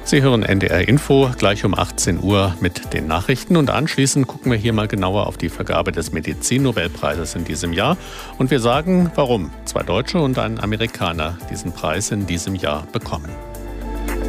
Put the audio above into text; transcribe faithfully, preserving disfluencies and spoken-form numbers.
Sie hören N D R Info gleich um achtzehn Uhr mit den Nachrichten und anschließend gucken wir hier mal genauer auf die Vergabe des Medizin-Nobelpreises in diesem Jahr und wir sagen, warum zwei Deutsche und ein Amerikaner diesen Preis in diesem Jahr bekommen.